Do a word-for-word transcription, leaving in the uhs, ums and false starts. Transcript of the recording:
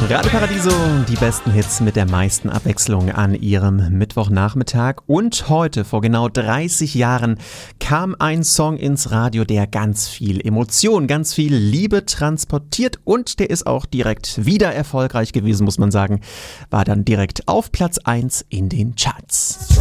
Radio Paradiso, die besten Hits mit der meisten Abwechslung an ihrem Mittwochnachmittag. Und heute, vor genau dreißig Jahren, kam ein Song ins Radio, der ganz viel Emotion, ganz viel Liebe transportiert. Und der ist auch direkt wieder erfolgreich gewesen, muss man sagen. War dann direkt auf Platz eins in den Charts.